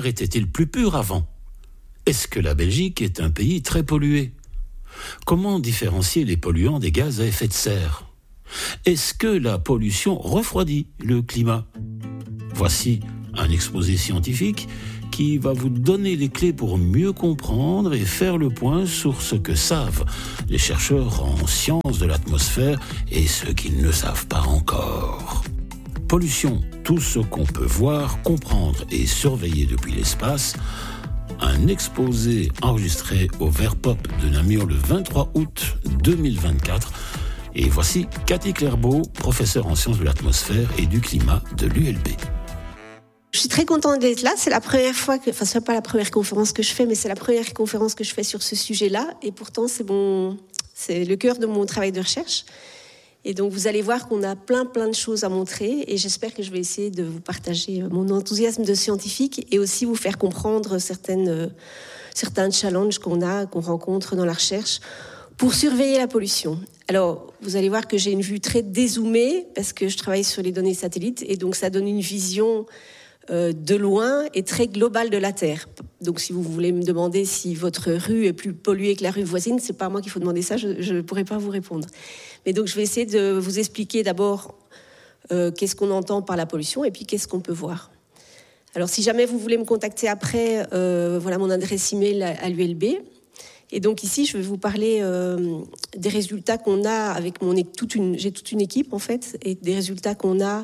l'air était-il plus pur avant ? Est-ce que la Belgique est un pays très pollué ? Comment différencier les polluants des gaz à effet de serre ? Est-ce que la pollution refroidit le climat ? Voici un exposé scientifique qui va vous donner les clés pour mieux comprendre et faire le point sur ce que savent les chercheurs en sciences de l'atmosphère et ce qu'ils ne savent pas encore. Pollution, tout ce qu'on peut voir, comprendre et surveiller depuis l'espace. Un exposé enregistré au Verpop de Namur le 23 août 2024. Et voici Cathy Clairbeau, professeure en sciences de l'atmosphère et du climat de l'ULB. Je suis très contente d'être là. C'est la première fois c'est pas la première conférence que je fais, mais c'est la première conférence que je fais sur ce sujet-là. Et pourtant, c'est le cœur de mon travail de recherche. Et donc, vous allez voir qu'on a plein de choses à montrer. Et j'espère que je vais essayer de vous partager mon enthousiasme de scientifique et aussi vous faire comprendre certains challenges qu'on rencontre dans la recherche pour surveiller la pollution. Alors, vous allez voir que j'ai une vue très dézoomée parce que je travaille sur les données satellites. Et donc, ça donne une vision de loin et très globale de la Terre. Donc, si vous voulez me demander si votre rue est plus polluée que la rue voisine, c'est pas à moi qu'il faut demander ça, je ne pourrai pas vous répondre. Mais donc, je vais essayer de vous expliquer d'abord qu'est-ce qu'on entend par la pollution et puis qu'est-ce qu'on peut voir. Alors, si jamais vous voulez me contacter après, voilà mon adresse email à l'ULB. Et donc ici, je vais vous parler des résultats qu'on a avec j'ai toute une équipe en fait, et des résultats qu'on a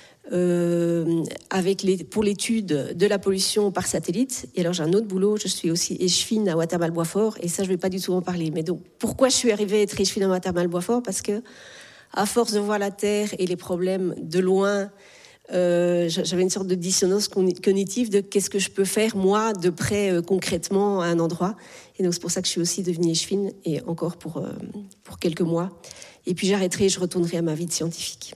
pour l'étude de la pollution par satellite. Et alors j'ai un autre boulot, je suis aussi échevine à Watermal-Boisfort, et ça je ne vais pas du tout en parler. Mais donc pourquoi je suis arrivée à être échevine à Watermal-Boisfort ? Parce que à force de voir la Terre et les problèmes de loin, j'avais une sorte de dissonance cognitive de qu'est-ce que je peux faire moi de près concrètement à un endroit. Et donc c'est pour ça que je suis aussi devenue échevine, et encore pour quelques mois. Et puis j'arrêterai et je retournerai à ma vie de scientifique.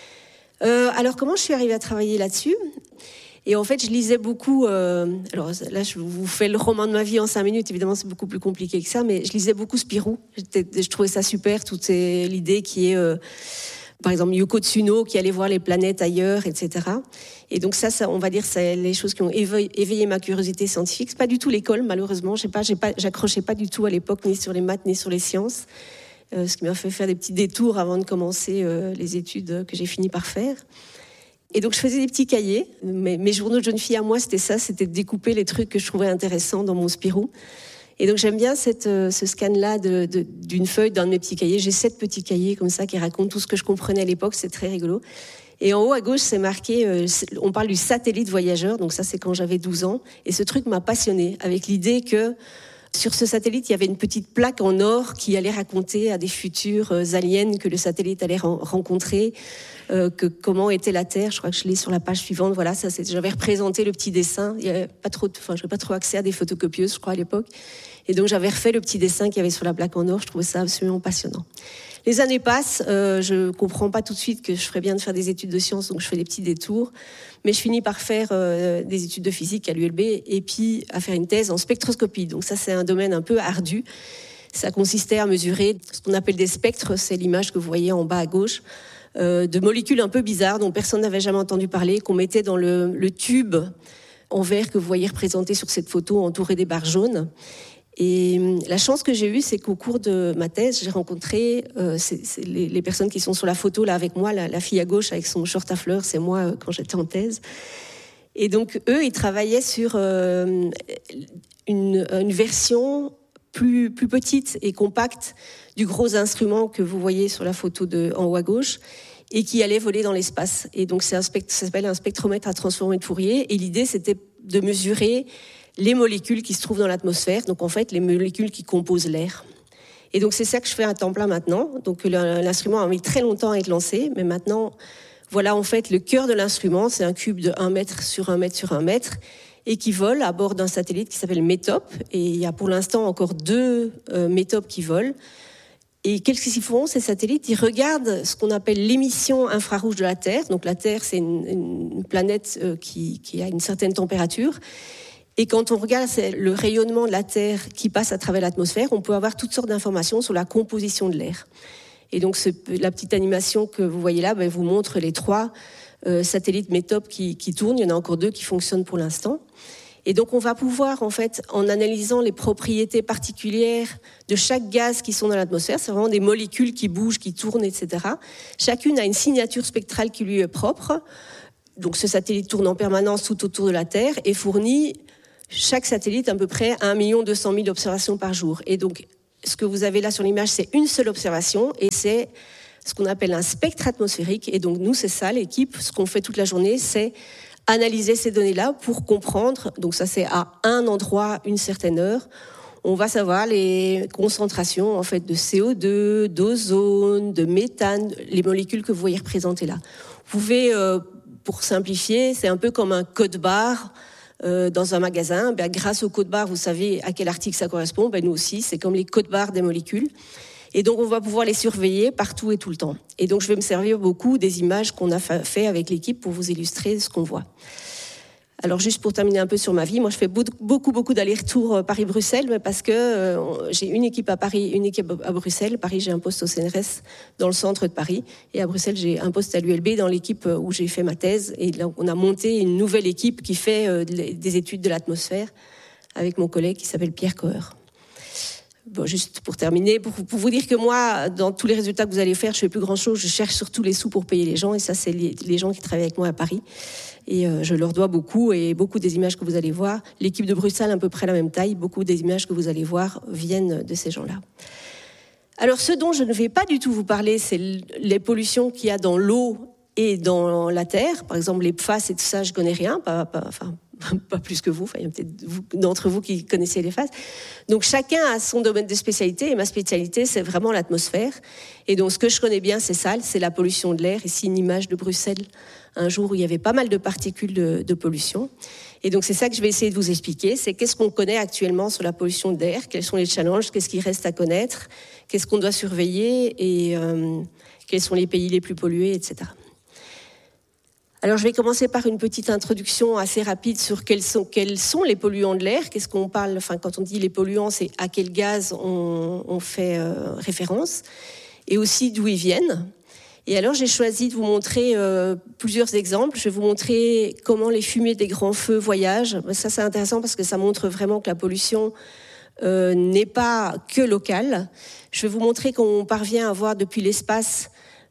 Alors comment je suis arrivée à travailler là-dessus ? Et en fait, je lisais beaucoup. Alors là, je vous fais le roman de ma vie en 5 minutes. Évidemment, c'est beaucoup plus compliqué que ça, mais je lisais beaucoup Spirou. Je trouvais ça super, toute l'idée qui est, par exemple, Yoko Tsuno qui allait voir les planètes ailleurs, etc. Et donc ça, on va dire, c'est les choses qui ont éveillé ma curiosité scientifique. C'est pas du tout l'école, malheureusement. J'accrochais pas du tout à l'époque ni sur les maths ni sur les sciences. Ce qui m'a fait faire des petits détours avant de commencer les études que j'ai fini par faire. Et donc, je faisais des petits cahiers. Mes journaux de jeune fille à moi, c'était de découper les trucs que je trouvais intéressants dans mon Spirou. Et donc, j'aime bien ce scan-là d'une feuille d'un de mes petits cahiers. J'ai 7 petits cahiers comme ça qui racontent tout ce que je comprenais à l'époque. C'est très rigolo. Et en haut à gauche, c'est marqué, on parle du satellite voyageur. Donc ça, c'est quand j'avais 12 ans. Et ce truc m'a passionnée, avec l'idée que sur ce satellite, il y avait une petite plaque en or qui allait raconter à des futurs aliens que le satellite allait rencontrer, comment était la Terre. Je crois que je l'ai sur la page suivante. Voilà, j'avais représenté le petit dessin. Il y avait j'avais pas trop accès à des photocopieuses, je crois, à l'époque. Et donc, j'avais refait le petit dessin qu'il y avait sur la plaque en or. Je trouvais ça absolument passionnant. Les années passent. Je comprends pas tout de suite que je ferais bien de faire des études de sciences, donc je fais des petits détours. Mais je finis par faire des études de physique à l'ULB et puis à faire une thèse en spectroscopie. Donc ça, c'est un domaine un peu ardu. Ça consistait à mesurer ce qu'on appelle des spectres. C'est l'image que vous voyez en bas à gauche, de molécules un peu bizarres dont personne n'avait jamais entendu parler, qu'on mettait dans le tube en verre que vous voyez représenté sur cette photo, entouré des barres jaunes. Et la chance que j'ai eue, c'est qu'au cours de ma thèse, j'ai rencontré les personnes qui sont sur la photo là avec moi, la fille à gauche avec son short à fleurs, c'est moi quand j'étais en thèse. Et donc eux, ils travaillaient sur une version plus petite et compacte du gros instrument que vous voyez sur la photo en haut à gauche et qui allait voler dans l'espace. Et donc ça s'appelle un spectromètre à transformer de Fourier. Et l'idée, c'était de mesurer les molécules qui se trouvent dans l'atmosphère, donc en fait les molécules qui composent l'air. Et donc c'est ça que je fais à temps plein maintenant. Donc l'instrument a mis très longtemps à être lancé, mais maintenant, voilà en fait le cœur de l'instrument, c'est un cube de 1 mètre sur 1 mètre sur 1 mètre, et qui vole à bord d'un satellite qui s'appelle METOP. Et il y a pour l'instant encore 2 METOP qui volent. Et qu'est-ce qu'ils font, ces satellites ? Ils regardent ce qu'on appelle l'émission infrarouge de la Terre. Donc la Terre, c'est une planète qui a une certaine température. Et quand on regarde le rayonnement de la Terre qui passe à travers l'atmosphère, on peut avoir toutes sortes d'informations sur la composition de l'air. Et donc la petite animation que vous voyez là vous montre les 3 satellites METOP qui tournent. Il y en a encore 2 qui fonctionnent pour l'instant. Et donc on va pouvoir, en fait, en analysant les propriétés particulières de chaque gaz qui sont dans l'atmosphère, c'est vraiment des molécules qui bougent, qui tournent, etc. Chacune a une signature spectrale qui lui est propre. Donc ce satellite tourne en permanence tout autour de la Terre et fournit chaque satellite à peu près 1 200 000 observations par jour. Et donc ce que vous avez là sur l'image, c'est une seule observation et c'est ce qu'on appelle un spectre atmosphérique. Et donc nous, c'est ça, l'équipe, ce qu'on fait toute la journée, c'est analyser ces données-là pour comprendre, donc ça c'est à un endroit, une certaine heure, on va savoir les concentrations en fait de CO2, d'ozone, de méthane, les molécules que vous voyez représentées là. Vous pouvez, pour simplifier, c'est un peu comme un code barre dans un magasin. Grâce au code barre, vous savez à quel article ça correspond. Nous aussi, c'est comme les codes barres des molécules. Et donc, on va pouvoir les surveiller partout et tout le temps. Et donc, je vais me servir beaucoup des images qu'on a fait avec l'équipe pour vous illustrer ce qu'on voit. Alors, juste pour terminer un peu sur ma vie, moi, je fais beaucoup d'allers-retours Paris-Bruxelles parce que j'ai une équipe à Paris, une équipe à Bruxelles. Paris, j'ai un poste au CNRS dans le centre de Paris. Et à Bruxelles, j'ai un poste à l'ULB dans l'équipe où j'ai fait ma thèse. Et là, on a monté une nouvelle équipe qui fait des études de l'atmosphère avec mon collègue qui s'appelle Pierre Coeur. Bon, juste pour terminer, pour vous dire que moi, dans tous les résultats que vous allez faire, je fais plus grand-chose. Je cherche surtout les sous pour payer les gens. Et ça, c'est les gens qui travaillent avec moi à Paris. Et je leur dois beaucoup. Et beaucoup des images que vous allez voir, l'équipe de Bruxelles, à peu près la même taille, beaucoup des images que vous allez voir viennent de ces gens-là. Alors, ce dont je ne vais pas du tout vous parler, c'est les pollutions qu'il y a dans l'eau et dans la terre. Par exemple, les PFAS et tout ça, je connais rien. Pas plus que vous, il y a peut-être d'entre vous qui connaissez les phases. Donc chacun a son domaine de spécialité et ma spécialité c'est vraiment l'atmosphère. Et donc ce que je connais bien c'est ça, c'est la pollution de l'air. Ici une image de Bruxelles un jour où il y avait pas mal de particules de pollution. Et donc c'est ça que je vais essayer de vous expliquer, c'est qu'est-ce qu'on connaît actuellement sur la pollution de l'air, quels sont les challenges, qu'est-ce qui reste à connaître, qu'est-ce qu'on doit surveiller et quels sont les pays les plus pollués, etc. Alors, je vais commencer par une petite introduction assez rapide sur quels sont les polluants de l'air. Qu'est-ce qu'on parle, quand on dit les polluants, c'est à quel gaz on fait référence et aussi d'où ils viennent. Et alors, j'ai choisi de vous montrer plusieurs exemples. Je vais vous montrer comment les fumées des grands feux voyagent. Ça, c'est intéressant parce que ça montre vraiment que la pollution n'est pas que locale. Je vais vous montrer qu'on parvient à voir depuis l'espace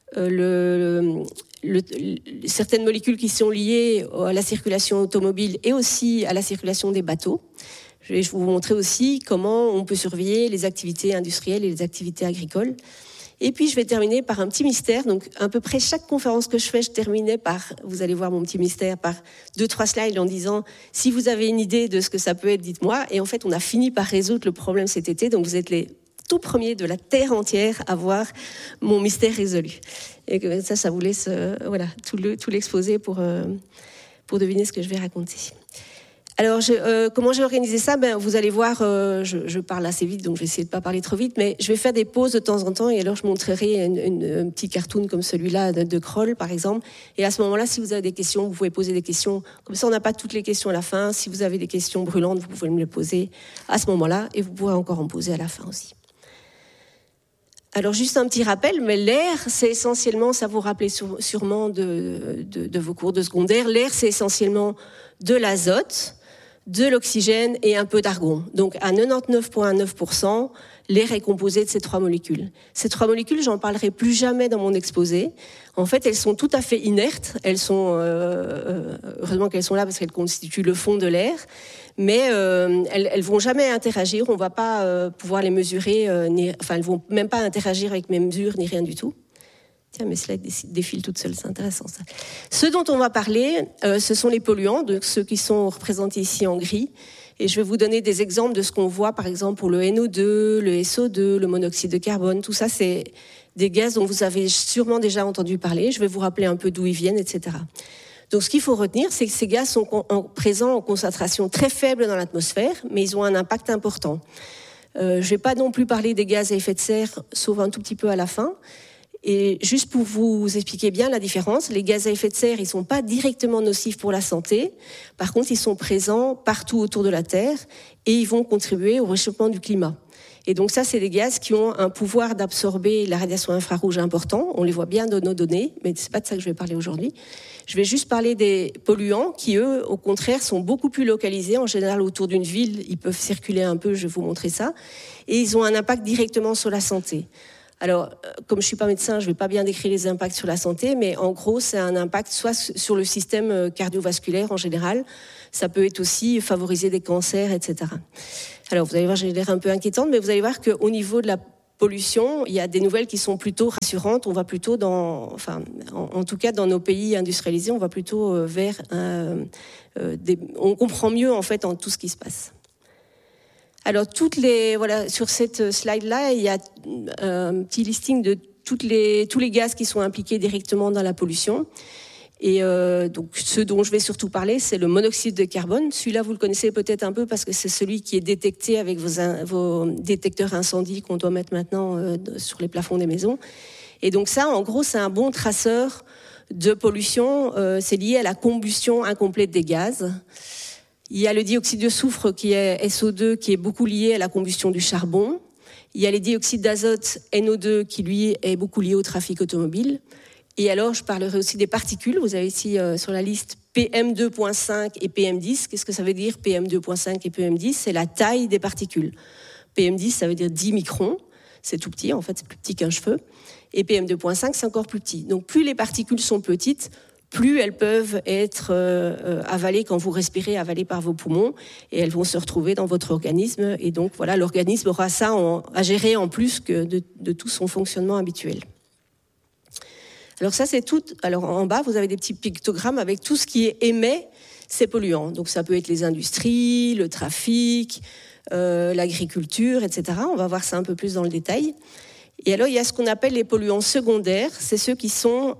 certaines molécules qui sont liées à la circulation automobile et aussi à la circulation des bateaux. Je vais vous montrer aussi comment on peut surveiller les activités industrielles et les activités agricoles. Et puis je vais terminer par un petit mystère. Donc à peu près chaque conférence que je fais, je terminais par, vous allez voir mon petit mystère, par 2-3 slides en disant si vous avez une idée de ce que ça peut être, dites-moi. Et en fait, on a fini par résoudre le problème cet été. Donc vous êtes les tout premier de la Terre entière à voir mon mystère résolu. Et ça vous laisse tout l'exposer pour deviner ce que je vais raconter. Alors, comment j'ai organisé ça ? Vous allez voir, je parle assez vite, donc je vais essayer de ne pas parler trop vite, mais je vais faire des pauses de temps en temps, et alors je montrerai un petit cartoon comme celui-là de Kroll, par exemple. Et à ce moment-là, si vous avez des questions, vous pouvez poser des questions. Comme ça, on n'a pas toutes les questions à la fin. Si vous avez des questions brûlantes, vous pouvez me les poser à ce moment-là, et vous pourrez encore en poser à la fin aussi. Alors, juste un petit rappel, mais l'air, c'est essentiellement, ça vous rappelez sûrement de vos cours de secondaire, l'air, c'est essentiellement de l'azote, de l'oxygène et un peu d'argon. Donc, à 99,9%, l'air est composé de ces 3 molécules. Ces 3 molécules, j'en parlerai plus jamais dans mon exposé. En fait, elles sont tout à fait inertes. Elles sont, heureusement qu'elles sont là parce qu'elles constituent le fond de l'air. Mais elles vont jamais interagir. On va pas pouvoir les mesurer. Elles vont même pas interagir avec mes mesures ni rien du tout. Tiens, mes slides défilent toutes seules, c'est intéressant ça. Ce dont on va parler, ce sont les polluants, donc ceux qui sont représentés ici en gris. Et je vais vous donner des exemples de ce qu'on voit, par exemple, pour le NO2, le SO2, le monoxyde de carbone. Tout ça, c'est des gaz dont vous avez sûrement déjà entendu parler. Je vais vous rappeler un peu d'où ils viennent, etc. Donc, ce qu'il faut retenir, c'est que ces gaz sont présents en concentration très faible dans l'atmosphère, mais ils ont un impact important. Je ne vais pas non plus parler des gaz à effet de serre, sauf un tout petit peu à la fin. Et juste pour vous expliquer bien la différence, les gaz à effet de serre, ils sont pas directement nocifs pour la santé. Par contre, ils sont présents partout autour de la Terre et ils vont contribuer au réchauffement du climat. Et donc ça, c'est des gaz qui ont un pouvoir d'absorber la radiation infrarouge important. On les voit bien dans nos données, mais c'est pas de ça que je vais parler aujourd'hui. Je vais juste parler des polluants qui, eux, au contraire, sont beaucoup plus localisés. En général, autour d'une ville, ils peuvent circuler un peu, je vais vous montrer ça. Et ils ont un impact directement sur la santé. Alors, comme je suis pas médecin, je vais pas bien décrire les impacts sur la santé, mais en gros, c'est un impact soit sur le système cardiovasculaire en général. Ça peut être aussi favoriser des cancers, etc. Alors, vous allez voir, j'ai l'air un peu inquiétante, mais vous allez voir qu'au niveau de la pollution, il y a des nouvelles qui sont plutôt rassurantes. On va plutôt en tout cas, dans nos pays industrialisés, on va plutôt vers on comprend mieux, en fait, en tout ce qui se passe. Alors, sur cette slide-là, il y a un petit listing de tous les gaz qui sont impliqués directement dans la pollution. Et donc, ce dont je vais surtout parler, c'est le monoxyde de carbone. Celui-là, vous le connaissez peut-être un peu parce que c'est celui qui est détecté avec vos détecteurs incendie qu'on doit mettre maintenant sur les plafonds des maisons. Et donc ça, en gros, c'est un bon traceur de pollution. C'est lié à la combustion incomplète des gaz. Il y a le dioxyde de soufre qui est SO2, qui est beaucoup lié à la combustion du charbon. Il y a les dioxydes d'azote NO2 qui, lui, est beaucoup lié au trafic automobile. Et alors, je parlerai aussi des particules. Vous avez ici sur la liste PM2.5 et PM10. Qu'est-ce que ça veut dire PM2.5 et PM10 ? C'est la taille des particules. PM10, ça veut dire 10 microns. C'est tout petit, en fait, c'est plus petit qu'un cheveu. Et PM2.5, c'est encore plus petit. Donc, plus les particules sont petites, plus elles peuvent être avalées quand vous respirez, avalées par vos poumons, et elles vont se retrouver dans votre organisme. Et donc, voilà, l'organisme aura ça à gérer en plus que de tout son fonctionnement habituel. Alors ça, c'est tout. Alors en bas, vous avez des petits pictogrammes avec tout ce qui émet ces polluants. Donc ça peut être les industries, le trafic, l'agriculture, etc. On va voir ça un peu plus dans le détail. Et alors, il y a ce qu'on appelle les polluants secondaires. C'est ceux qui sont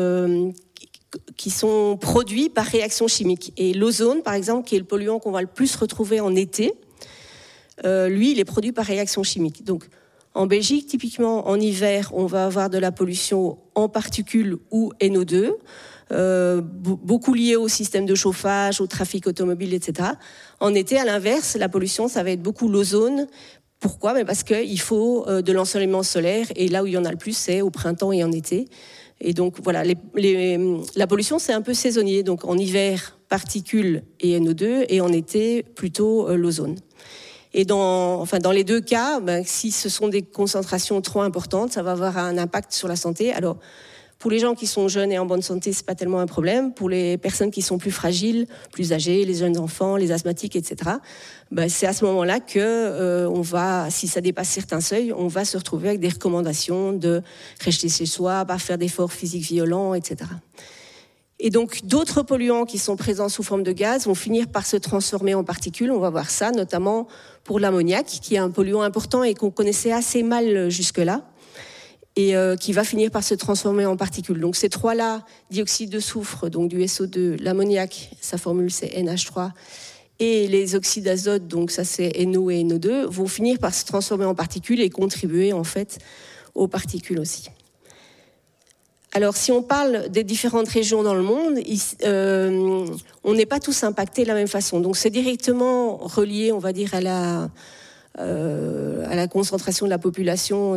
produits par réaction chimique. Et l'ozone, par exemple, qui est le polluant qu'on va le plus retrouver en été, lui, il est produit par réaction chimique. Donc, en Belgique, typiquement, en hiver, on va avoir de la pollution en particules ou NO2, beaucoup liée au système de chauffage, au trafic automobile, etc. En été, à l'inverse, la pollution, ça va être beaucoup l'ozone. Pourquoi ? Parce qu'il faut de l'ensoleillement solaire, et là où il y en a le plus, c'est au printemps et en été. Et donc, voilà, la pollution, c'est un peu saisonnier. Donc, en hiver, particules et NO2, et en été, plutôt l'ozone. Et dans les deux cas, si ce sont des concentrations trop importantes, ça va avoir un impact sur la santé. Alors, pour les gens qui sont jeunes et en bonne santé, c'est pas tellement un problème. Pour les personnes qui sont plus fragiles, plus âgées, les jeunes enfants, les asthmatiques, etc., c'est à ce moment-là que si ça dépasse certains seuils, on va se retrouver avec des recommandations de rester chez soi, pas faire d'efforts physiques violents, etc. Et donc, d'autres polluants qui sont présents sous forme de gaz vont finir par se transformer en particules. On va voir ça, notamment pour l'ammoniac, qui est un polluant important et qu'on connaissait assez mal jusque-là, et qui va finir par se transformer en particules. Donc, ces trois-là, dioxyde de soufre, donc du SO2, l'ammoniac, sa formule c'est NH3, et les oxydes d'azote, donc ça c'est NO et NO2, vont finir par se transformer en particules et contribuer en fait aux particules aussi. Alors, si on parle des différentes régions dans le monde, on n'est pas tous impactés de la même façon. Donc, c'est directement relié, on va dire, à la concentration de la population,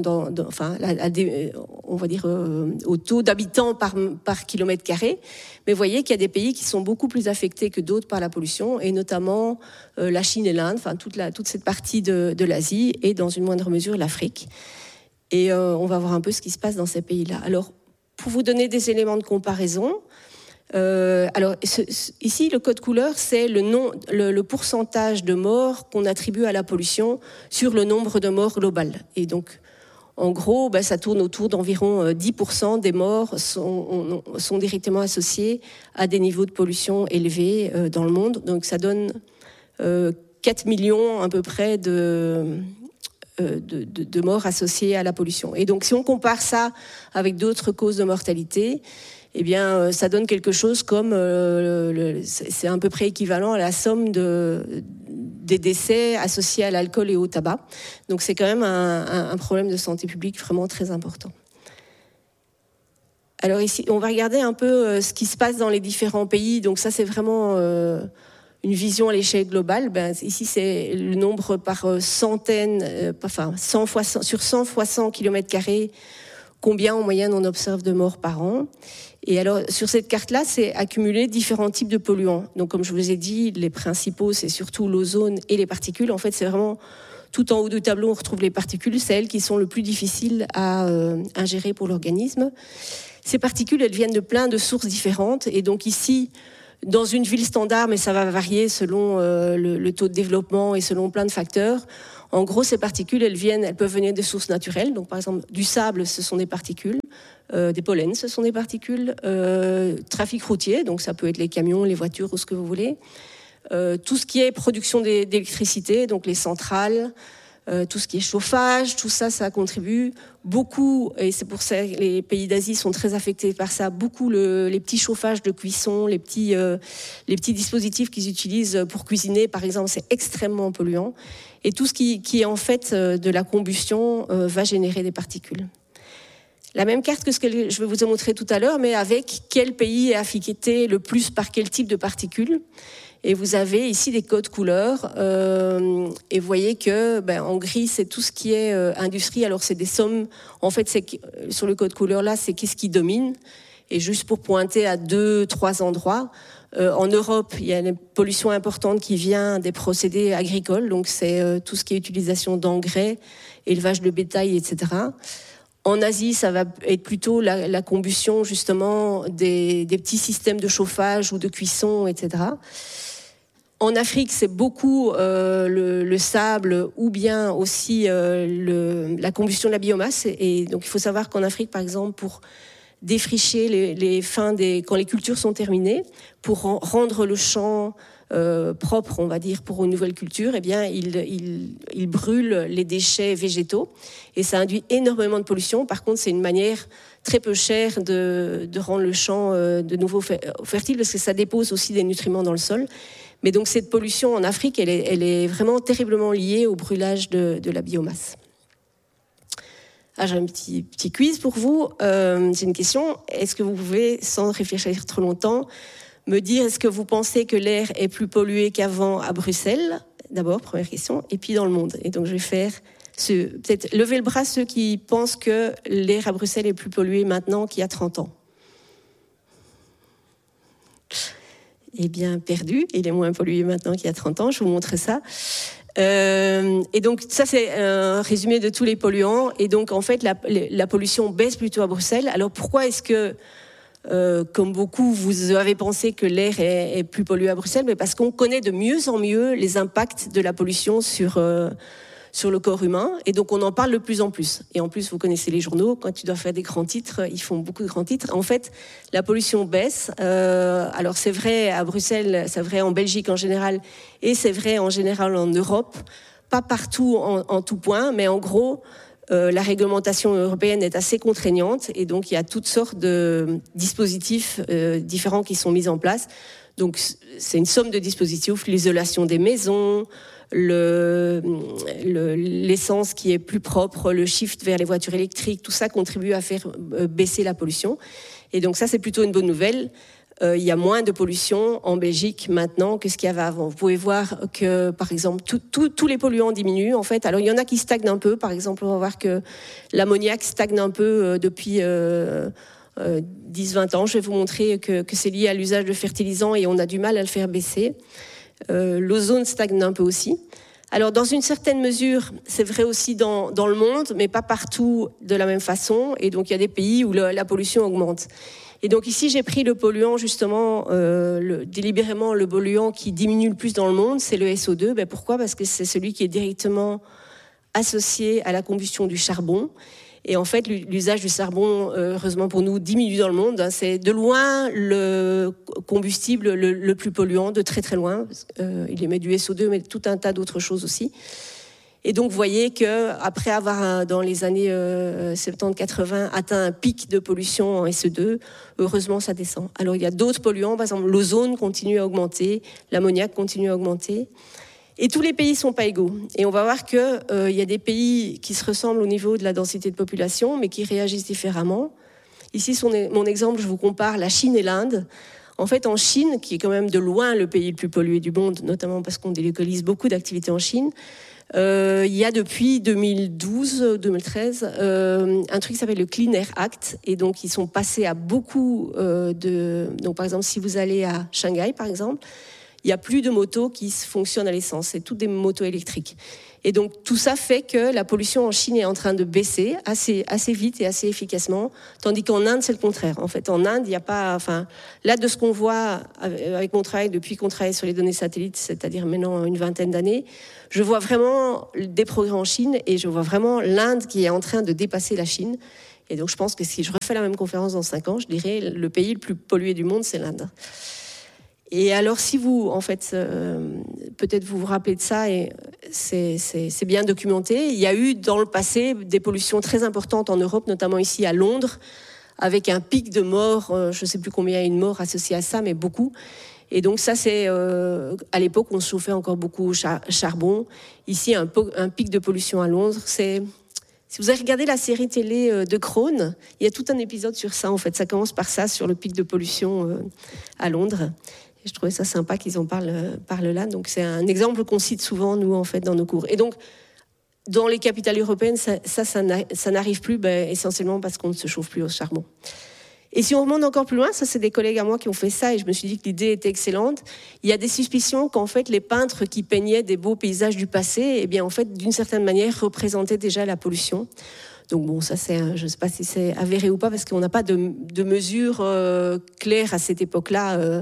on va dire au taux d'habitants par kilomètre carré. Mais vous voyez qu'il y a des pays qui sont beaucoup plus affectés que d'autres par la pollution, et notamment la Chine et l'Inde, toute cette partie de l'Asie, et dans une moindre mesure l'Afrique. Et on va voir un peu ce qui se passe dans ces pays-là. Alors, pour vous donner des éléments de comparaison, ici, le code couleur, c'est le pourcentage de morts qu'on attribue à la pollution sur le nombre de morts global. Et donc, en gros, ça tourne autour d'environ 10% des morts sont directement associés à des niveaux de pollution élevés dans le monde. Donc, ça donne 4 millions à peu près de morts associées à la pollution. Et donc, si on compare ça avec d'autres causes de mortalité, eh bien, ça donne quelque chose comme, c'est à peu près équivalent à la somme des décès associés à l'alcool et au tabac. Donc, c'est quand même un problème de santé publique vraiment très important. Alors ici, on va regarder un peu ce qui se passe dans les différents pays. Donc ça, c'est vraiment vision à l'échelle globale, ici c'est le nombre par centaines, sur 100 fois 100 km², combien en moyenne on observe de morts par an. Et alors, sur cette carte-là, c'est accumulé différents types de polluants. Donc, comme je vous ai dit, les principaux, c'est surtout l'ozone et les particules. En fait, c'est vraiment tout en haut du tableau, on retrouve les particules. C'est elles qui sont le plus difficiles à ingérer pour l'organisme. Ces particules, elles viennent de plein de sources différentes. Et donc ici, dans une ville standard, mais ça va varier selon le taux de développement et selon plein de facteurs. En gros, ces particules, elles peuvent venir de sources naturelles. Donc, par exemple, du sable, ce sont des particules. Des pollens, ce sont des particules. Trafic routier, donc ça peut être les camions, les voitures ou ce que vous voulez. Tout ce qui est production d'électricité, donc les centrales, tout ce qui est chauffage, tout ça, ça contribue beaucoup, et c'est pour ça que les pays d'Asie sont très affectés par ça, beaucoup les petits chauffages de cuisson, les petits dispositifs qu'ils utilisent pour cuisiner, par exemple, c'est extrêmement polluant. Et tout ce qui est en fait de la combustion va générer des particules. La même carte que ce que je vais vous montrer tout à l'heure, mais avec quel pays est affecté le plus par quel type de particules. Et vous avez ici des codes couleurs, et vous voyez que en gris c'est tout ce qui est industrie. Alors c'est des sommes. En fait, sur le code couleur là, c'est qu'est-ce qui domine. Et juste pour pointer à 2-3 endroits, en Europe, il y a une pollution importante qui vient des procédés agricoles. Donc c'est tout ce qui est utilisation d'engrais, élevage de bétail, etc. En Asie, ça va être plutôt la combustion justement des petits systèmes de chauffage ou de cuisson, etc. En Afrique, c'est beaucoup le sable ou bien aussi la combustion de la biomasse. Et donc, il faut savoir qu'en Afrique, par exemple, pour défricher quand les cultures sont terminées, pour rendre le champ propre, on va dire, pour une nouvelle culture, eh bien, ils brûlent les déchets végétaux et ça induit énormément de pollution. Par contre, c'est une manière très peu chère de rendre le champ de nouveau fertile parce que ça dépose aussi des nutriments dans le sol. Mais donc, cette pollution en Afrique, elle est vraiment terriblement liée au brûlage de la biomasse. J'ai un petit quiz pour vous. J'ai une question. Est-ce que vous pouvez, sans réfléchir trop longtemps, me dire, est-ce que vous pensez que l'air est plus pollué qu'avant à Bruxelles? D'abord, première question, et puis dans le monde. Et donc, je vais faire peut-être lever le bras ceux qui pensent que l'air à Bruxelles est plus pollué maintenant qu'il y a 30 ans. Eh bien, perdu, il est moins pollué maintenant qu'il y a 30 ans, je vous montre ça. Et donc, ça, c'est un résumé de tous les polluants. Et donc, en fait, la pollution baisse plutôt à Bruxelles. Alors, pourquoi est-ce que comme beaucoup, vous avez pensé que l'air est plus pollué à Bruxelles, mais parce qu'on connaît de mieux en mieux les impacts de la pollution sur le corps humain, et donc on en parle de plus en plus. Et en plus, vous connaissez les journaux, quand tu dois faire des grands titres, ils font beaucoup de grands titres. En fait, la pollution baisse. Alors c'est vrai à Bruxelles, c'est vrai en Belgique en général, et c'est vrai en général en Europe, pas partout en tout point, mais en gros, la réglementation européenne est assez contraignante et donc il y a toutes sortes de dispositifs différents qui sont mis en place. Donc c'est une somme de dispositifs, l'isolation des maisons, l'essence qui est plus propre, le shift vers les voitures électriques, tout ça contribue à faire baisser la pollution. Et donc ça c'est plutôt une bonne nouvelle. Il y a moins de pollution en Belgique maintenant que ce qu'il y avait avant. Vous pouvez voir que, par exemple, tous les polluants diminuent, en fait. Alors, il y en a qui stagnent un peu. Par exemple, on va voir que l'ammoniac stagne un peu depuis 10-20 ans. Je vais vous montrer que c'est lié à l'usage de fertilisants et on a du mal à le faire baisser. L'ozone stagne un peu aussi. Alors, dans une certaine mesure, c'est vrai aussi dans le monde, mais pas partout de la même façon. Et donc, il y a des pays où la pollution augmente. Et donc ici, j'ai pris le polluant, justement, délibérément le polluant qui diminue le plus dans le monde, c'est le SO2. Pourquoi ? Parce que c'est celui qui est directement associé à la combustion du charbon. Et en fait, l'usage du charbon, heureusement pour nous, diminue dans le monde. C'est de loin le combustible le plus polluant, de très très loin. Il émet du SO2, mais tout un tas d'autres choses aussi. Et donc, vous voyez qu'après avoir, dans les années 70-80, atteint un pic de pollution en SE2, heureusement, ça descend. Alors, il y a d'autres polluants, par exemple, l'ozone continue à augmenter, l'ammoniac continue à augmenter. Et tous les pays ne sont pas égaux. Et on va voir qu'il y a des pays qui se ressemblent au niveau de la densité de population, mais qui réagissent différemment. Ici, mon exemple, je vous compare la Chine et l'Inde. En fait, en Chine, qui est quand même de loin le pays le plus pollué du monde, notamment parce qu'on délocalise beaucoup d'activités en Chine, il y a depuis 2012-2013 un truc qui s'appelle le Clean Air Act, et donc ils sont passés à beaucoup donc par exemple, si vous allez à Shanghai, par exemple, il n'y a plus de motos qui fonctionnent à l'essence, c'est toutes des motos électriques. Et donc tout ça fait que la pollution en Chine est en train de baisser assez vite et assez efficacement, tandis qu'en Inde c'est le contraire. En fait, en Inde il n'y a pas, là de ce qu'on voit avec mon travail depuis qu'on travaille sur les données satellites, c'est-à-dire maintenant une vingtaine d'années, je vois vraiment des progrès en Chine et je vois vraiment l'Inde qui est en train de dépasser la Chine. Et donc je pense que si je refais la même conférence dans 5 ans, je dirais le pays le plus pollué du monde c'est l'Inde. Et alors, si vous, en fait, peut-être vous vous rappelez de ça, et c'est bien documenté, il y a eu dans le passé des pollutions très importantes en Europe, notamment ici à Londres, avec un pic de morts, je ne sais plus combien il y a une mort associée à ça, mais beaucoup. Et donc ça, c'est à l'époque, on se chauffait encore beaucoup au charbon. Ici, un pic de pollution à Londres, c'est... Si vous avez regardé la série télé de Crohn, il y a tout un épisode sur ça, en fait. Ça commence par ça, sur le pic de pollution à Londres. Et je trouvais ça sympa qu'ils en parlent là. Donc c'est un exemple qu'on cite souvent, nous, en fait, dans nos cours. Et donc, dans les capitales européennes, ça n'arrive plus, essentiellement parce qu'on ne se chauffe plus au charbon. Et si on remonte encore plus loin, ça c'est des collègues à moi qui ont fait ça, et je me suis dit que l'idée était excellente. Il y a des suspicions qu'en fait, les peintres qui peignaient des beaux paysages du passé, eh bien, en fait, d'une certaine manière, représentaient déjà la pollution. Donc bon, ça je ne sais pas si c'est avéré ou pas, parce qu'on n'a pas de mesures claires à cette époque-là.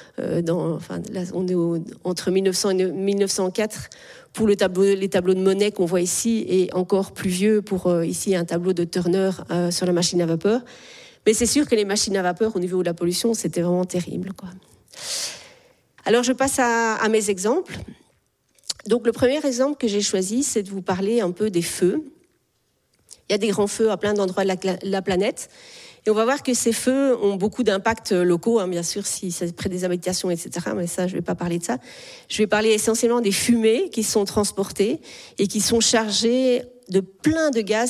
Là, on est entre 1900 et 1904 pour les tableaux de Monet qu'on voit ici, et encore plus vieux pour ici un tableau de Turner sur la machine à vapeur. Mais c'est sûr que les machines à vapeur, au niveau de la pollution, c'était vraiment terrible, quoi. Alors je passe à mes exemples. Donc le premier exemple que j'ai choisi, c'est de vous parler un peu des feux. Il y a des grands feux à plein d'endroits de la planète. Et on va voir que ces feux ont beaucoup d'impacts locaux, bien sûr, si c'est près des habitations, etc. Mais ça, je ne vais pas parler de ça. Je vais parler essentiellement des fumées qui sont transportées et qui sont chargées de plein de gaz.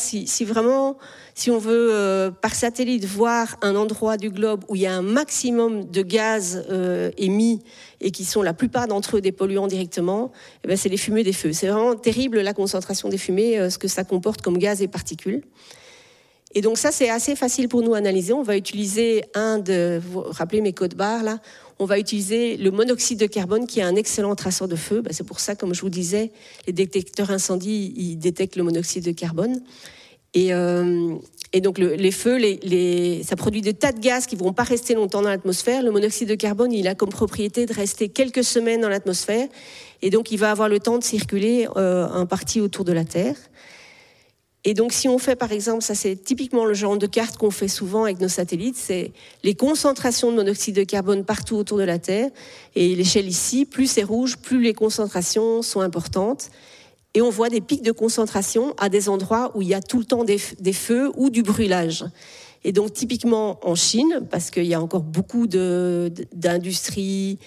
Si on veut, par satellite, voir un endroit du globe où il y a un maximum de gaz émis et qui sont la plupart d'entre eux des polluants directement, c'est les fumées des feux. C'est vraiment terrible la concentration des fumées, ce que ça comporte comme gaz et particules. Et donc ça, c'est assez facile pour nous à analyser. On va utiliser vous rappelez mes codes barres là, on va utiliser le monoxyde de carbone qui est un excellent traceur de feu. C'est pour ça, comme je vous disais, les détecteurs incendie, ils détectent le monoxyde de carbone. Et donc les feux, ça produit des tas de gaz qui ne vont pas rester longtemps dans l'atmosphère. Le monoxyde de carbone, il a comme propriété de rester quelques semaines dans l'atmosphère. Et donc il va avoir le temps de circuler en partie autour de la Terre. Et donc, si on fait, par exemple, ça c'est typiquement le genre de carte qu'on fait souvent avec nos satellites, c'est les concentrations de monoxyde de carbone partout autour de la Terre. Et l'échelle ici, plus c'est rouge, plus les concentrations sont importantes. Et on voit des pics de concentration à des endroits où il y a tout le temps des feux ou du brûlage. Et donc, typiquement en Chine, parce qu'il y a encore beaucoup d'industries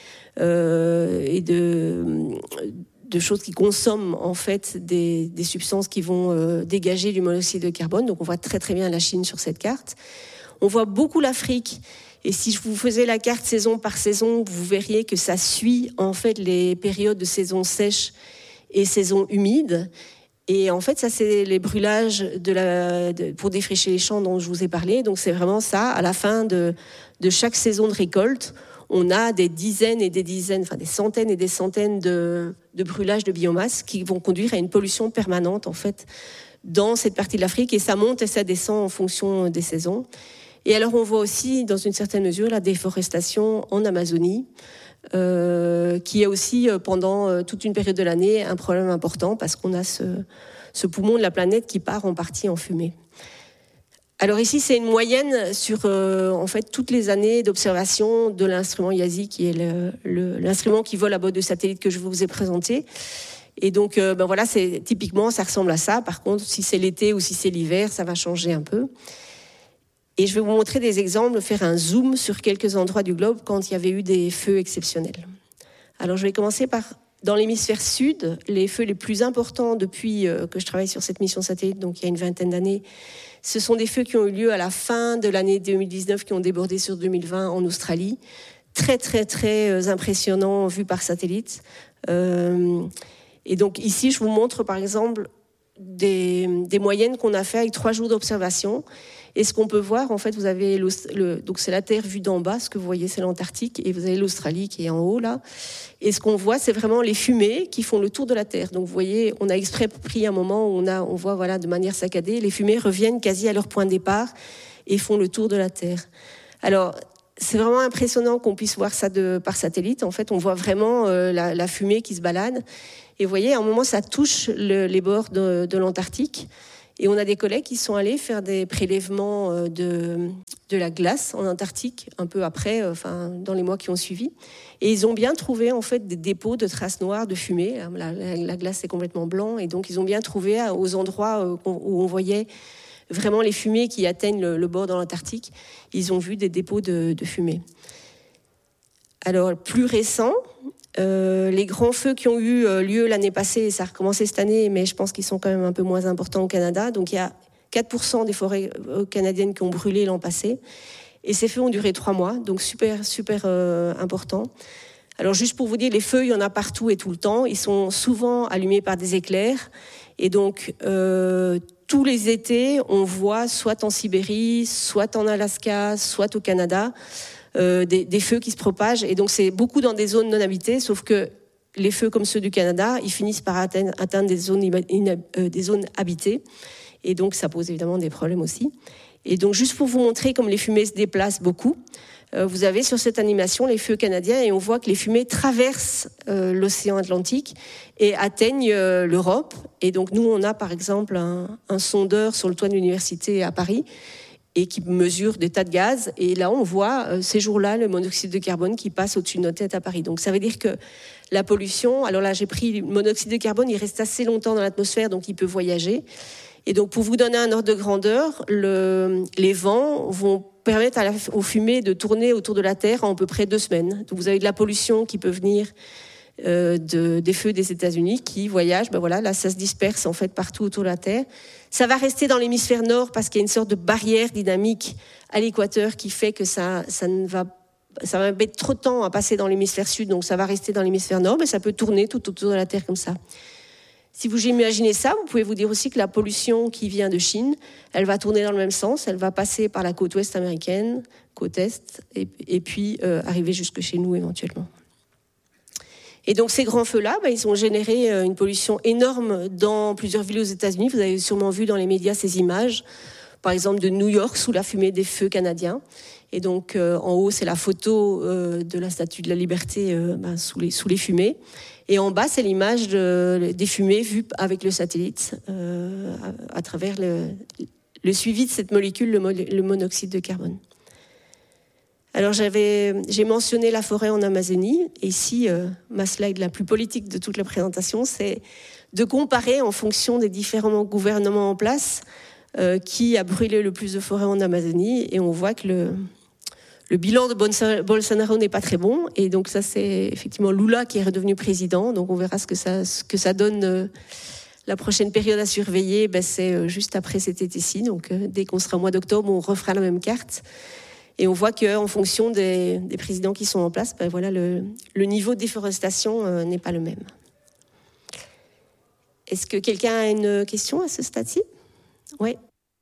et de choses qui consomment en fait des substances qui vont dégager du monoxyde de carbone. Donc on voit très très bien la Chine sur cette carte. On voit beaucoup l'Afrique. Et si je vous faisais la carte saison par saison, vous verriez que ça suit en fait les périodes de saison sèche et saison humide. Et en fait, ça c'est les brûlages pour défricher les champs dont je vous ai parlé. Donc c'est vraiment ça. À la fin de chaque saison de récolte, on a des dizaines et des dizaines, des centaines et des centaines de brûlages de biomasse qui vont conduire à une pollution permanente, en fait, dans cette partie de l'Afrique. Et ça monte et ça descend en fonction des saisons. Et alors, on voit aussi, dans une certaine mesure, la déforestation en Amazonie, qui est aussi, pendant toute une période de l'année, un problème important parce qu'on a ce poumon de la planète qui part en partie en fumée. Alors ici, c'est une moyenne sur en fait toutes les années d'observation de l'instrument IASI, qui est l'instrument qui vole à bord du satellite que je vous ai présenté. Et donc, voilà, typiquement, ça ressemble à ça. Par contre, si c'est l'été ou si c'est l'hiver, ça va changer un peu. Et je vais vous montrer des exemples, faire un zoom sur quelques endroits du globe quand il y avait eu des feux exceptionnels. Alors, je vais commencer par, dans l'hémisphère sud, les feux les plus importants depuis que je travaille sur cette mission satellite, donc il y a une vingtaine d'années. Ce sont des feux qui ont eu lieu à la fin de l'année 2019, qui ont débordé sur 2020 en Australie. très très très impressionnant vu par satellite. Et donc ici, je vous montre par exemple des moyennes qu'on a fait avec 3 jours d'observation. Et ce qu'on peut voir, en fait, vous avez donc c'est la Terre vue d'en bas, ce que vous voyez, c'est l'Antarctique, et vous avez l'Australie qui est en haut là. Et ce qu'on voit, c'est vraiment les fumées qui font le tour de la Terre. Donc vous voyez, on a exprès pris un moment où on voit voilà de manière saccadée, les fumées reviennent quasi à leur point de départ et font le tour de la Terre. Alors c'est vraiment impressionnant qu'on puisse voir ça par satellite. En fait, on voit vraiment la fumée qui se balade. Et vous voyez, à un moment, ça touche les bords de l'Antarctique. Et on a des collègues qui sont allés faire des prélèvements de la glace en Antarctique, un peu après, dans les mois qui ont suivi. Et ils ont bien trouvé, en fait, des dépôts de traces noires de fumée. La glace est complètement blanc. Et donc, ils ont bien trouvé aux endroits où on voyait vraiment les fumées qui atteignent le bord de l'Antarctique. Ils ont vu des dépôts de fumée. Alors, plus récent, les grands feux qui ont eu lieu l'année passée, et ça a recommencé cette année, mais je pense qu'ils sont quand même un peu moins importants au Canada. Donc il y a 4% des forêts canadiennes qui ont brûlé l'an passé. Et ces feux ont duré 3 mois, donc super, super important. Alors juste pour vous dire, les feux, il y en a partout et tout le temps. Ils sont souvent allumés par des éclairs. Et donc tous les étés, on voit soit en Sibérie, soit en Alaska, soit au Canada, des feux qui se propagent. Et donc c'est beaucoup dans des zones non habitées, sauf que les feux comme ceux du Canada, ils finissent par atteindre des zones habitées. Et donc ça pose évidemment des problèmes aussi. Et donc juste pour vous montrer comme les fumées se déplacent beaucoup, vous avez sur cette animation les feux canadiens et on voit que les fumées traversent l'océan Atlantique et atteignent l'Europe. Et donc nous, on a par exemple un sondeur sur le toit de l'université à Paris et qui mesure des tas de gaz. Et là, on voit ces jours-là le monoxyde de carbone qui passe au-dessus de nos têtes à Paris. Donc ça veut dire que la pollution, alors là j'ai pris le monoxyde de carbone, il reste assez longtemps dans l'atmosphère, donc il peut voyager. Et donc pour vous donner un ordre de grandeur, les vents vont permettre aux fumées de tourner autour de la Terre en à peu près 2 semaines. Donc vous avez de la pollution qui peut venir des feux des États-Unis qui voyagent, voilà, là ça se disperse en fait partout autour de la Terre. Ça va rester dans l'hémisphère nord parce qu'il y a une sorte de barrière dynamique à l'équateur qui fait que ça va mettre trop de temps à passer dans l'hémisphère sud, donc ça va rester dans l'hémisphère nord, mais ça peut tourner tout autour de la Terre comme ça. Si vous imaginez ça, vous pouvez vous dire aussi que la pollution qui vient de Chine, elle va tourner dans le même sens, elle va passer par la côte ouest américaine, côte est, et puis arriver jusque chez nous éventuellement. Et donc ces grands feux-là, ils ont généré une pollution énorme dans plusieurs villes aux États-Unis. Vous avez sûrement vu dans les médias ces images, par exemple de New York sous la fumée des feux canadiens. Et donc en haut, c'est la photo de la Statue de la Liberté sous les fumées. Et en bas, c'est l'image des fumées vues avec le satellite à travers le suivi de cette molécule, le monoxyde de carbone. Alors j'ai mentionné la forêt en Amazonie. Et ici, ma slide la plus politique de toute la présentation, c'est de comparer en fonction des différents gouvernements en place qui a brûlé le plus de forêt en Amazonie. Et on voit que le bilan de Bolsonaro n'est pas très bon. Et donc ça, c'est effectivement Lula qui est redevenu président. Donc on verra ce que ça donne la prochaine période à surveiller. C'est juste après cet été-ci. Donc dès qu'on sera au mois d'octobre, on refera la même carte. Et on voit qu'en fonction des présidents qui sont en place, voilà, le niveau de déforestation n'est pas le même. Est-ce que quelqu'un a une question à ce stade-ci ? Oui.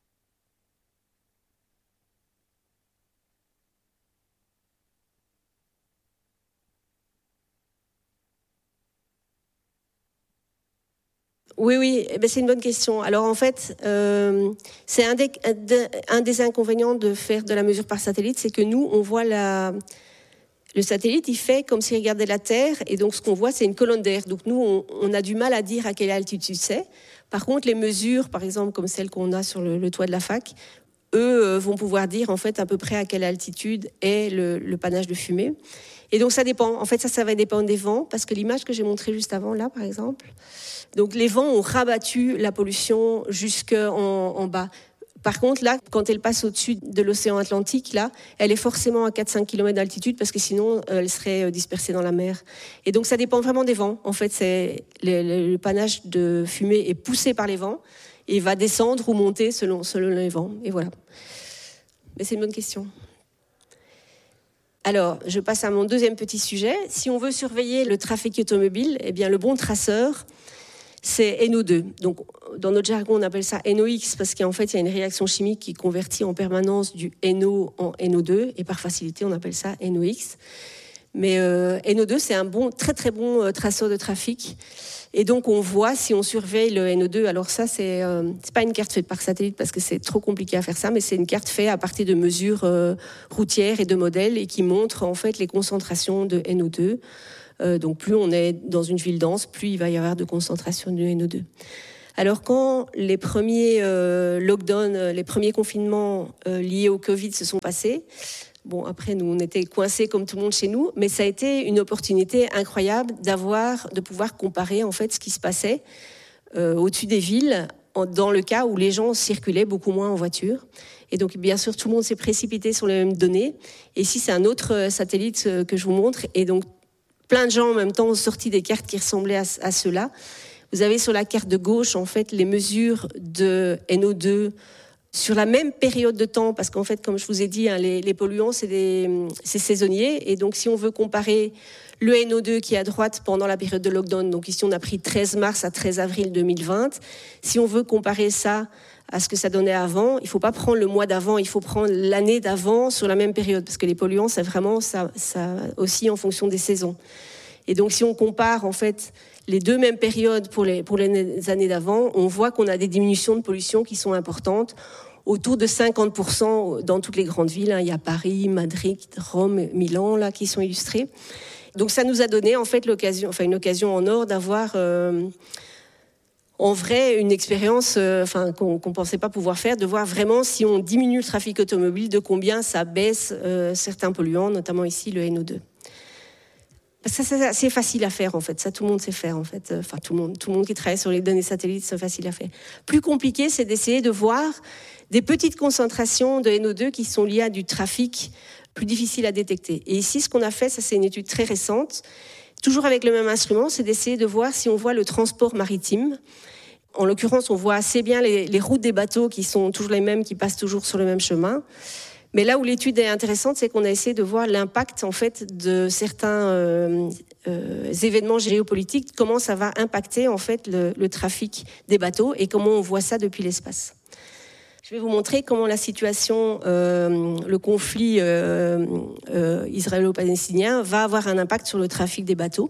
Oui, c'est une bonne question. Alors en fait, c'est un des inconvénients de faire de la mesure par satellite, c'est que nous, on voit le satellite, il fait comme s'il regardait la Terre, et donc ce qu'on voit, c'est une colonne d'air. Donc nous, on a du mal à dire à quelle altitude c'est. Par contre, les mesures, par exemple, comme celles qu'on a sur le toit de la fac, eux vont pouvoir dire en fait à peu près à quelle altitude est le panache de fumée. Et donc ça dépend. En fait, ça va dépendre des vents, parce que l'image que j'ai montrée juste avant, là, par exemple, donc les vents ont rabattu la pollution jusqu'en bas. Par contre, là, quand elle passe au-dessus de l'océan Atlantique, là, elle est forcément à 4-5 km d'altitude parce que sinon, elle serait dispersée dans la mer. Et donc, ça dépend vraiment des vents. En fait, le panache de fumée est poussé par les vents et va descendre ou monter selon les vents. Et voilà. Mais c'est une bonne question. Alors, je passe à mon deuxième petit sujet. Si on veut surveiller le trafic automobile, eh bien, le bon traceur, c'est NO2. Donc, dans notre jargon, on appelle ça NOx parce qu'en fait, il y a une réaction chimique qui convertit en permanence du NO en NO2 et par facilité, on appelle ça NOx. Mais NO2, c'est un très très bon traceur de trafic. Et donc, on voit si on surveille le NO2. Alors ça, c'est pas une carte faite par satellite parce que c'est trop compliqué à faire ça, mais c'est une carte faite à partir de mesures routières et de modèles et qui montre en fait les concentrations de NO2. Donc, plus on est dans une ville dense, plus il va y avoir de concentration de NO2. Alors, quand les premiers lockdowns, les premiers confinements liés au Covid se sont passés, bon, après, nous, on était coincés comme tout le monde chez nous, mais ça a été une opportunité incroyable de pouvoir comparer en fait ce qui se passait au-dessus des villes, dans le cas où les gens circulaient beaucoup moins en voiture. Et donc, bien sûr, tout le monde s'est précipité sur les mêmes données. Et ici, c'est un autre satellite que je vous montre. Et donc, plein de gens en même temps ont sorti des cartes qui ressemblaient à ceux-là. Vous avez sur la carte de gauche, en fait, les mesures de NO2 sur la même période de temps, parce qu'en fait, comme je vous ai dit, hein, les polluants, c'est saisonnier. Et donc, si on veut comparer le NO2 qui est à droite pendant la période de lockdown, donc ici, on a pris 13 mars à 13 avril 2020. Si on veut comparer ça à ce que ça donnait avant, il ne faut pas prendre le mois d'avant, il faut prendre l'année d'avant sur la même période, parce que les polluants, c'est vraiment ça aussi en fonction des saisons. Et donc, si on compare, en fait, les deux mêmes périodes pour les années d'avant, on voit qu'on a des diminutions de pollution qui sont importantes, autour de 50% dans toutes les grandes villes. Hein. Il y a Paris, Madrid, Rome, Milan, là, qui sont illustrés. Donc, ça nous a donné, en fait, une occasion en or d'avoir, en vrai, une expérience qu'on pensait pas pouvoir faire, de voir vraiment si on diminue le trafic automobile, de combien ça baisse certains polluants, notamment ici le NO2. Ça, c'est facile à faire, en fait. Ça, tout le monde sait faire, en fait. Enfin, tout le monde qui travaille sur les données satellites, c'est facile à faire. Plus compliqué, c'est d'essayer de voir des petites concentrations de NO2 qui sont liées à du trafic plus difficile à détecter. Et ici, ce qu'on a fait, ça, c'est une étude très récente, toujours avec le même instrument, c'est d'essayer de voir si on voit le transport maritime. En l'occurrence, on voit assez bien les routes des bateaux qui sont toujours les mêmes, qui passent toujours sur le même chemin. Mais là où l'étude est intéressante, c'est qu'on a essayé de voir l'impact en fait de certains événements géopolitiques, comment ça va impacter en fait le trafic des bateaux et comment on voit ça depuis l'espace. Je vais vous montrer comment la situation, le conflit israélo-palestinien va avoir un impact sur le trafic des bateaux.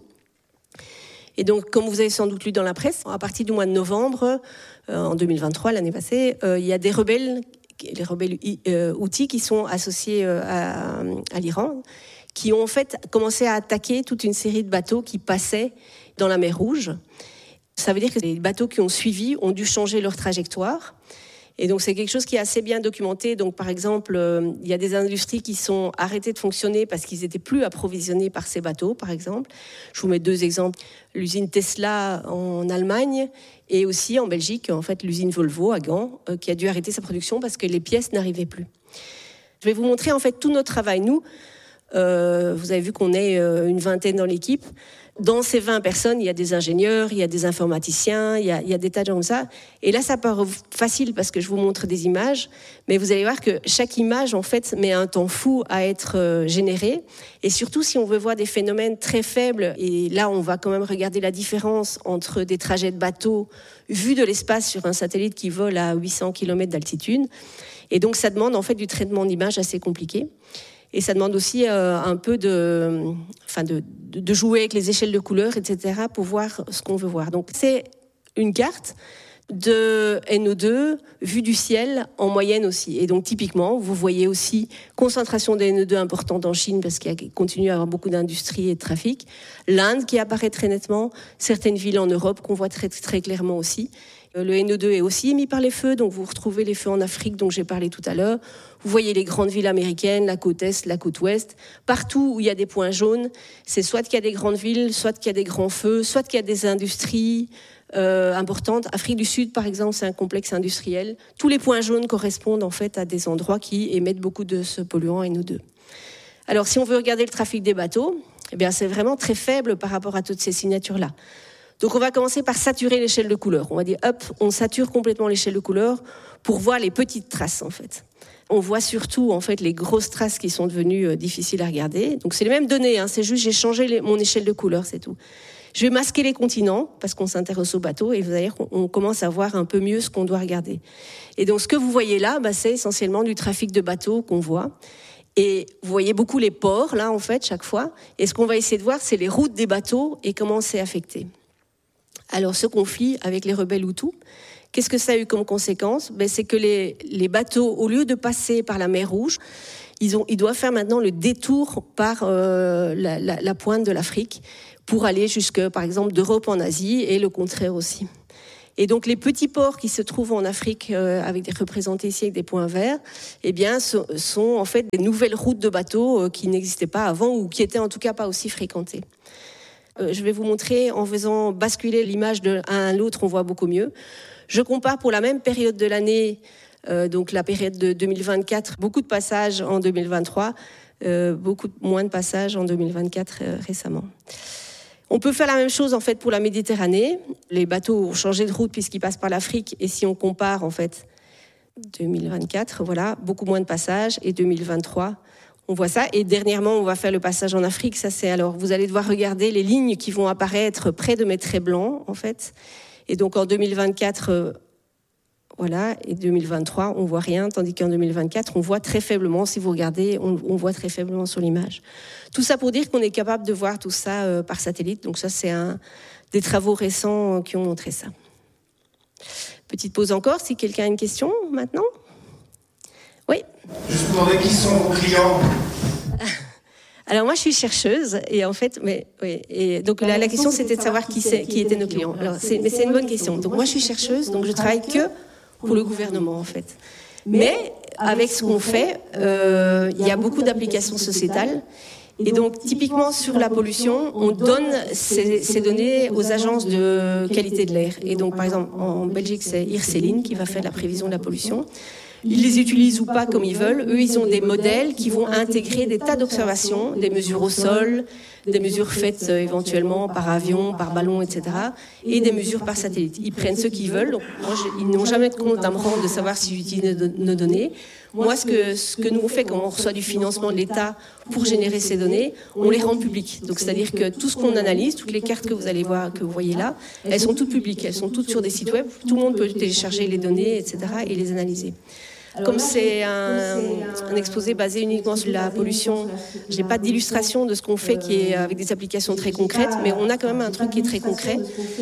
Et donc, comme vous avez sans doute lu dans la presse, à partir du mois de novembre, en 2023, l'année passée, il y a des rebelles, les rebelles Houthis qui sont associés à l'Iran, qui ont en fait commencé à attaquer toute une série de bateaux qui passaient dans la mer Rouge. Ça veut dire que les bateaux qui ont suivi ont dû changer leur trajectoire. Et donc, c'est quelque chose qui est assez bien documenté. Donc, par exemple, il y a des industries qui sont arrêtées de fonctionner parce qu'ils n'étaient plus approvisionnés par ces bateaux, par exemple. Je vous mets deux exemples. L'usine Tesla en Allemagne et aussi en Belgique, en fait, l'usine Volvo à Gand, qui a dû arrêter sa production parce que les pièces n'arrivaient plus. Je vais vous montrer, en fait, tout notre travail. Nous, vous avez vu qu'on est une vingtaine dans l'équipe. Dans ces 20 personnes, il y a des ingénieurs, il y a des informaticiens, il y a des tas de gens comme ça. Et là, ça paraît facile parce que je vous montre des images, mais vous allez voir que chaque image, en fait, met un temps fou à être générée. Et surtout, si on veut voir des phénomènes très faibles, et là, on va quand même regarder la différence entre des trajets de bateau vus de l'espace sur un satellite qui vole à 800 km d'altitude. Et donc, ça demande en fait du traitement d'images assez compliqué. Et ça demande aussi un peu de jouer avec les échelles de couleurs, etc., pour voir ce qu'on veut voir. Donc, c'est une carte de NO2 vue du ciel en moyenne aussi. Et donc, typiquement, vous voyez aussi concentration de NO2 importante en Chine parce qu'il continue à y avoir beaucoup d'industrie et de trafic. L'Inde qui apparaît très nettement, certaines villes en Europe qu'on voit très, très clairement aussi. Le NO2 est aussi émis par les feux, donc vous retrouvez les feux en Afrique dont j'ai parlé tout à l'heure. Vous voyez les grandes villes américaines, la côte Est, la côte Ouest. Partout où il y a des points jaunes, c'est soit qu'il y a des grandes villes, soit qu'il y a des grands feux, soit qu'il y a des industries importantes. Afrique du Sud, par exemple, c'est un complexe industriel. Tous les points jaunes correspondent en fait à des endroits qui émettent beaucoup de ce polluant NO2. Alors, si on veut regarder le trafic des bateaux, eh bien, c'est vraiment très faible par rapport à toutes ces signatures-là. Donc, on va commencer par saturer l'échelle de couleurs. On va dire, hop, on sature complètement l'échelle de couleurs pour voir les petites traces, en fait. On voit surtout en fait les grosses traces qui sont devenues difficiles à regarder. Donc c'est les mêmes données, c'est juste j'ai changé mon échelle de couleur, c'est tout. Je vais masquer les continents parce qu'on s'intéresse aux bateaux et vous allez voir qu'on commence à voir un peu mieux ce qu'on doit regarder. Et donc ce que vous voyez là, c'est essentiellement du trafic de bateaux qu'on voit. Et vous voyez beaucoup les ports là en fait chaque fois. Et ce qu'on va essayer de voir, c'est les routes des bateaux et comment c'est affecté. Alors ce conflit avec les rebelles Hutus, qu'est-ce que ça a eu comme conséquence ? C'est que les bateaux, au lieu de passer par la mer Rouge, ils doivent faire maintenant le détour par la pointe de l'Afrique pour aller jusque, par exemple, d'Europe en Asie et le contraire aussi. Et donc les petits ports qui se trouvent en Afrique, représentés ici avec des points verts, sont en fait des nouvelles routes de bateaux qui n'existaient pas avant ou qui étaient en tout cas pas aussi fréquentées. Je vais vous montrer, en faisant basculer l'image d'un à l'autre, on voit beaucoup mieux. Je compare pour la même période de l'année, donc la période de 2024, beaucoup de passages en 2023, beaucoup moins de passages en 2024 récemment. On peut faire la même chose en fait pour la Méditerranée. Les bateaux ont changé de route puisqu'ils passent par l'Afrique, et si on compare en fait 2024, voilà, beaucoup moins de passages, et 2023, on voit ça. Et dernièrement, on va faire le passage en Afrique. Ça, c'est alors, vous allez devoir regarder les lignes qui vont apparaître près de mes traits blancs en fait. Et donc en 2024, voilà, et 2023, on voit rien, tandis qu'en 2024, on voit très faiblement. Si vous regardez, on voit très faiblement sur l'image. Tout ça pour dire qu'on est capable de voir tout ça par satellite. Donc ça, c'est des travaux récents qui ont montré ça. Petite pause encore, si quelqu'un a une question maintenant. Oui. Je me demandais qui sont vos clients. Alors moi je suis chercheuse et en fait, et donc la question c'était de savoir qui étaient nos clients. Alors mais c'est une bonne question. Donc moi je suis chercheuse, donc je travaille que pour le gouvernement en fait. Mais avec ce qu'on fait, il y a beaucoup d'applications sociétales. Et donc, typiquement, sur la pollution, on donne ces données aux agences de qualité de l'air. Et donc, par exemple, en Belgique, c'est Irseline qui va faire la prévision de la pollution. Ils les utilisent ou pas comme ils veulent. Eux, ils ont des modèles qui vont intégrer des tas d'observations, des mesures au sol, des mesures faites éventuellement par avion, par ballon, etc. et des mesures par satellite. Ils prennent ce qu'ils veulent. Donc, ils n'ont jamais de compte à me rendre de savoir si j'utilise nos données. Moi, ce que nous on fait quand on reçoit du financement de l'État pour générer ces données, on les rend publiques. Donc, c'est-à-dire que tout ce qu'on analyse, toutes les cartes que vous allez voir, que vous voyez là, elles sont toutes publiques. Elles sont toutes sur des sites web. Tout le monde peut télécharger les données, etc. et les analyser. Comme c'est un exposé basé uniquement sur la pollution, j'ai pas d'illustration de ce qu'on fait qui est avec des applications très concrètes, mais on a quand même un truc qui est très concret.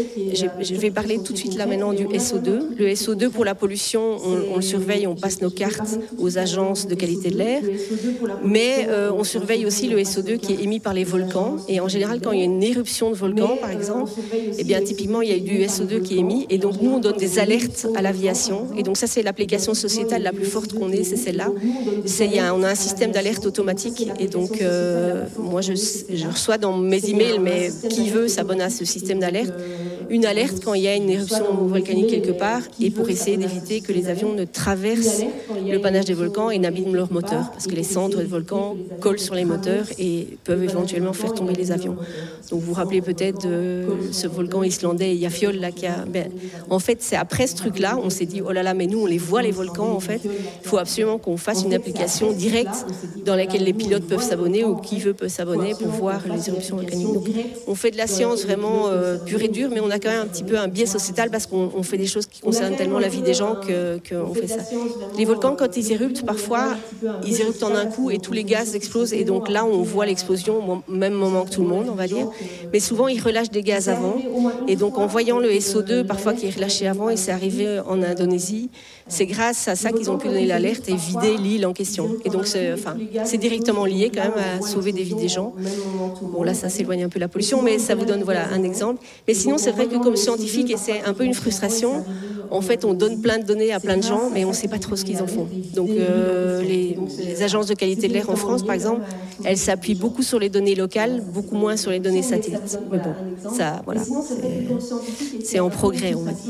Je vais parler tout de suite là maintenant du SO2. Le SO2 pour la pollution, on le surveille, on passe nos cartes aux agences de qualité de l'air, mais on surveille aussi le SO2 qui est émis par les volcans. Et en général, quand il y a une éruption de volcan, par exemple, eh bien typiquement il y a du SO2 qui est émis, et donc nous on donne des alertes à l'aviation. Et donc ça c'est l'application sociétale la plus forte qu'on ait, c'est celle-là. On a un système d'alerte automatique et donc moi je reçois dans mes emails, mais qui veut s'abonner à ce système d'alerte, une alerte quand il y a une éruption volcanique quelque part, et pour essayer d'éviter que les avions ne traversent le panache des volcans et n'abîment leurs moteurs, parce que les cendres des volcans collent sur les moteurs et peuvent éventuellement faire tomber les avions. Donc vous vous rappelez peut-être de ce volcan islandais Eyjafjall là, en fait c'est après ce truc-là, on s'est dit oh là là, mais nous on les voit les volcans en fait. Il faut absolument qu'on fasse une application directe dans laquelle les pilotes peuvent s'abonner ou qui veut peut s'abonner pour voir les éruptions volcaniques. Donc, on fait de la science vraiment pure et dure, mais on a quand même un petit peu un biais sociétal parce qu'on fait des choses qui concernent tellement la vie des gens qu'on fait ça. Les volcans, quand ils éruptent, parfois, ils éruptent en un coup et tous les gaz explosent. Et donc là, on voit l'explosion au même moment que tout le monde, on va dire. Mais souvent, ils relâchent des gaz avant. Et donc, en voyant le SO2, parfois, qui est relâché avant, et c'est arrivé en Indonésie, c'est grâce à ça qu'ils ont pu donner l'alerte et vider l'île en question. Et donc, c'est directement lié quand même à sauver des vies des gens. Bon, là, ça s'éloigne un peu de la pollution, mais ça vous donne voilà, un exemple. Mais sinon, c'est vrai que comme scientifique, et c'est un peu une frustration, en fait, on donne plein de données à plein de gens, mais on ne sait pas trop ce qu'ils en font. Donc, les agences de qualité de l'air en France, par exemple, elles s'appuient beaucoup sur les données locales, beaucoup moins sur les données satellites. Mais bon, ça, voilà, c'est en progrès, on va dire.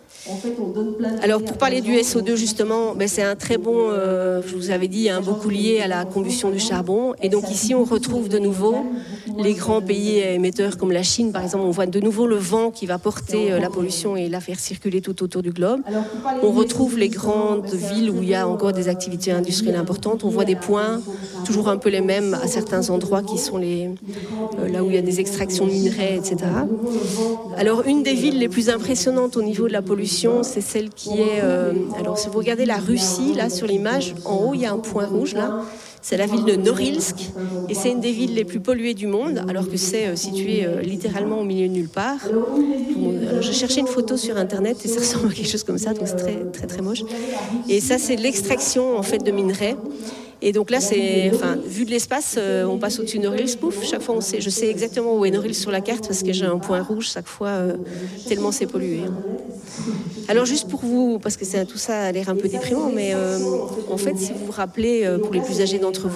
Alors pour parler du SO2 justement, c'est un très bon, je vous avais dit, beaucoup lié à la combustion du charbon. Et donc ici on retrouve de nouveau les grands pays émetteurs comme la Chine par exemple. On voit de nouveau le vent qui va porter la pollution et la faire circuler tout autour du globe. On retrouve les grandes villes où il y a encore des activités industrielles importantes. On voit des points, toujours un peu les mêmes à certains endroits qui sont là où il y a des extractions de minerais, etc. Alors une des villes les plus impressionnantes au niveau de la pollution, c'est celle qui est... alors si vous regardez la Russie, là sur l'image, en haut il y a un point rouge là. C'est la ville de Norilsk et c'est une des villes les plus polluées du monde alors que c'est situé littéralement au milieu de nulle part. Alors, j'ai cherché une photo sur internet et ça ressemble à quelque chose comme ça, donc c'est très très très moche. Et ça c'est l'extraction en fait de minerais. Et donc là, vu de l'espace, on passe au-dessus de Norilsk, pouf, chaque fois je sais exactement où est Norilsk sur la carte parce que j'ai un point rouge chaque fois, tellement c'est pollué. Alors juste pour vous, parce que tout ça a l'air un peu déprimant, mais en fait, si vous vous rappelez, pour les plus âgés d'entre vous,